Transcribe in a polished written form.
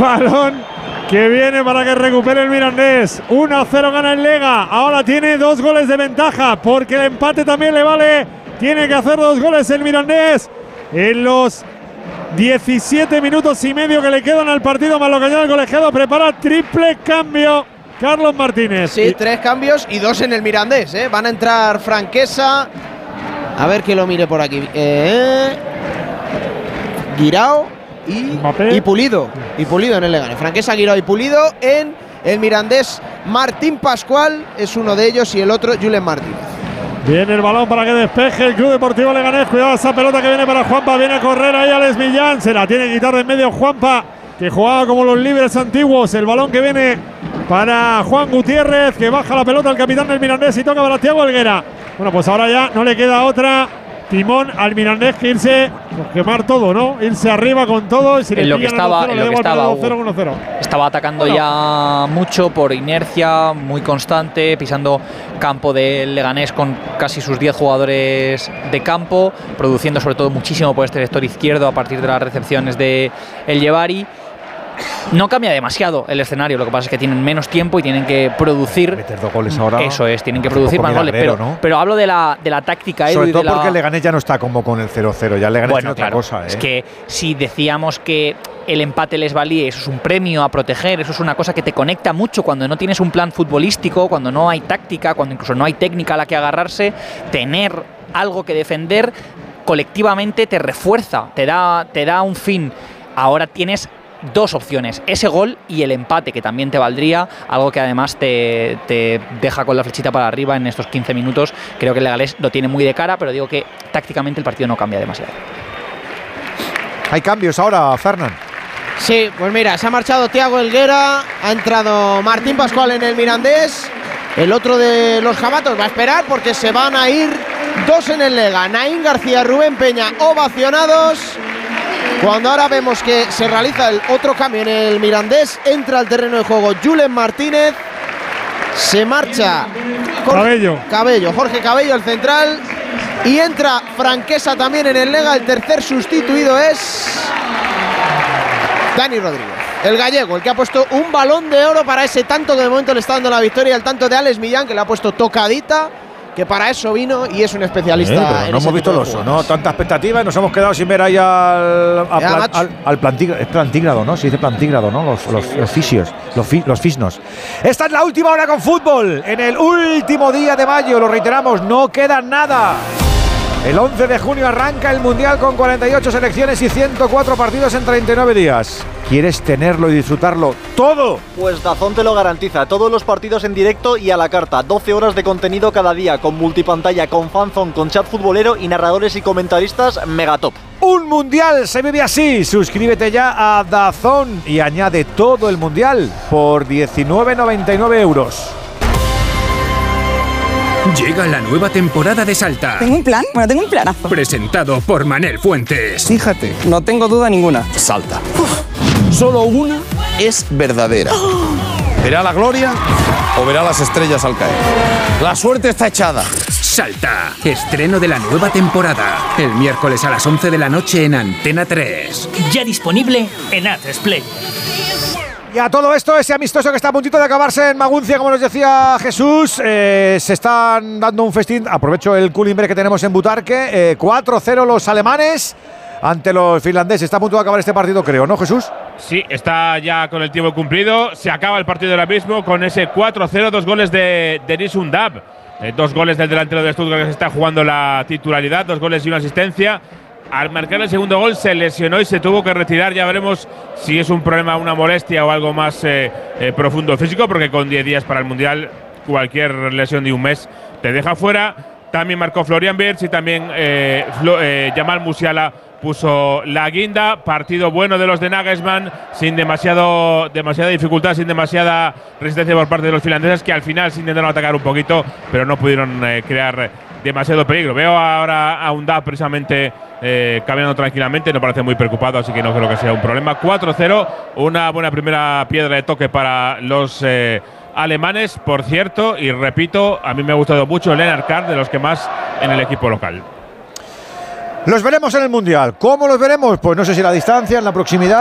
Balón que viene para que recupere el Mirandés. 1-0 gana el Lega. Ahora tiene 2 goles de ventaja porque el empate también le vale. Tiene que hacer 2 goles el Mirandés en los 17 minutos y medio que le quedan al partido, más lo que añade el colegiado. Prepara triple cambio Carlos Martínez. Sí, 3 cambios y 2 en el Mirandés, ¿eh? Van a entrar Franquesa. A ver que lo mire por aquí. Guirao y Pulido. Y Pulido en el Leganés. Franquesa, Guirao y Pulido en el Mirandés. Martín Pascual es uno de ellos y el otro Julen Martínez. Viene el balón para que despeje el Club Deportivo Leganés. Cuidado esa pelota que viene para Juanpa. Viene a correr ahí Alex Millán. Se la tiene que quitar de en medio Juanpa, que jugaba como los libres antiguos. El balón que viene para Juan Gutiérrez, que baja la pelota al capitán del Mirandés y toca para Thiago Helguera. Bueno, pues ahora ya no le queda otra timón al Mirandés que irse, pues quemar todo, ¿no? Irse arriba con todo. Y si en lo que estaba, estaba atacando ya mucho por inercia, muy constante, pisando campo del Leganés con casi sus 10 jugadores de campo, produciendo sobre todo muchísimo por este sector izquierdo a partir de las recepciones de El Yevari. No cambia demasiado el escenario, lo que pasa es que tienen menos tiempo y tienen que producir. Meter 2 goles ahora. Eso es, tienen que producir más goles. Pero hablo de la táctica. Sobre todo porque el Leganés ya no está como con el 0-0, ya el Leganés tiene otra cosa. Es que si decíamos que el empate les valía, eso es un premio a proteger, eso es una cosa que te conecta mucho cuando no tienes un plan futbolístico, cuando no hay táctica, cuando incluso no hay técnica a la que agarrarse, tener algo que defender colectivamente te refuerza, te da un fin. Ahora tienes 2 opciones, ese gol y el empate, que también te valdría, algo que además te deja con la flechita para arriba en estos 15 minutos. Creo que el Leganés lo tiene muy de cara, pero digo que tácticamente el partido no cambia demasiado. Hay cambios ahora, Fernán. Sí, pues mira, se ha marchado Thiago Helguera, ha entrado Martín Pascual en el Mirandés. El otro de los jabatos va a esperar porque se van a ir 2 en el Lega. Naín García, Rubén Peña, ovacionados. Cuando ahora vemos que se realiza el otro cambio en el Mirandés, entra al terreno de juego Julen Martínez, se marcha Jorge Cabello, el central, y entra Franquesa también en el Lega. El tercer sustituido es Dani Rodríguez, el gallego, el que ha puesto un balón de oro para ese tanto que de momento le está dando la victoria, el tanto de Alex Millán, que le ha puesto tocadita, que para eso vino y es un especialista. Pero no hemos visto el oso, ¿no? Tanta expectativa y nos hemos quedado sin ver ahí al plantígrado. Es plantígrado, ¿no? Se dice plantígrado, ¿no? Los fisios, los fisnos. Esta es la última hora con fútbol. En el último día de mayo, lo reiteramos, no queda nada. El 11 de junio arranca el Mundial con 48 selecciones y 104 partidos en 39 días. ¿Quieres tenerlo y disfrutarlo todo? Pues DAZN te lo garantiza. Todos los partidos en directo y a la carta. 12 horas de contenido cada día, con multipantalla, con fanzone, con chat futbolero y narradores y comentaristas megatop. Un Mundial se vive así. Suscríbete ya a DAZN y añade todo el Mundial por 19,99 €. Llega la nueva temporada de Salta. ¿Tengo un plan? Bueno, tengo un planazo. Presentado por Manel Fuentes. Fíjate, no tengo duda ninguna. Salta. Solo una es verdadera. ¿Verá la gloria o verá las estrellas al caer? La suerte está echada. Salta. Estreno de la nueva temporada. El miércoles a las 11 de la noche en Antena 3. Ya disponible en Atresplay. Y a todo esto, ese amistoso que está a puntito de acabarse en Maguncia, como nos decía Jesús, se están dando un festín. Aprovecho el culimbre que tenemos en Butarque. 4-0 los alemanes ante los finlandeses. Está a punto de acabar este partido, creo, ¿no, Jesús? Sí, está ya con el tiempo cumplido. Se acaba el partido ahora mismo con ese 4-0, 2 goles de Denis Undab. 2 goles del delantero de Stuttgart que se está jugando la titularidad, 2 goles y una asistencia. Al marcar el segundo gol se lesionó y se tuvo que retirar. Ya veremos si es un problema, una molestia o algo más profundo físico, porque con 10 días para el Mundial cualquier lesión de un mes te deja fuera. También marcó Florian Wirtz y también Jamal Musiala puso la guinda. Partido bueno de los de Nagelsmann, sin demasiada dificultad, sin demasiada resistencia por parte de los finlandeses, que al final se intentaron atacar un poquito, pero no pudieron crear demasiado peligro. Veo ahora a Undab precisamente caminando tranquilamente, no parece muy preocupado, así que no creo que sea un problema. 4-0, una buena primera piedra de toque para los alemanes, por cierto, y repito, a mí me ha gustado mucho Lennart Kern, de los que más en el equipo local. Los veremos en el Mundial. ¿Cómo los veremos? Pues no sé si a la distancia, en la proximidad.